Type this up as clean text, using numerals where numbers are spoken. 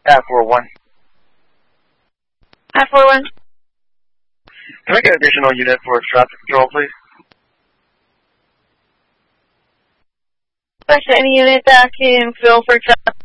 I-41. I-41. Can I get an additional unit for traffic control, please? Question, any unit that can fill for traffic